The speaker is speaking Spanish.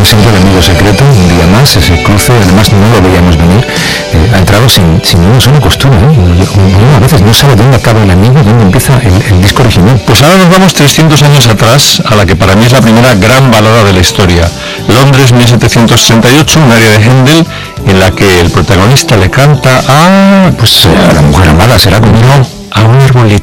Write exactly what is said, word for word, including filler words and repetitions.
siempre el amigo secreto, un día más, ese cruce, además no lo veíamos venir, eh, ha entrado sin, sin ninguna sola costura, ¿eh? Uno a veces no sabe dónde acaba el amigo, dónde empieza el, el disco original. Pues ahora nos vamos trescientos años atrás, a la que para mí es la primera gran balada de la historia. Londres, mil setecientos sesenta y ocho, un área de Händel, en la que el protagonista le canta a... Pues eh, a la mujer amada, será como... No, a un arbolito.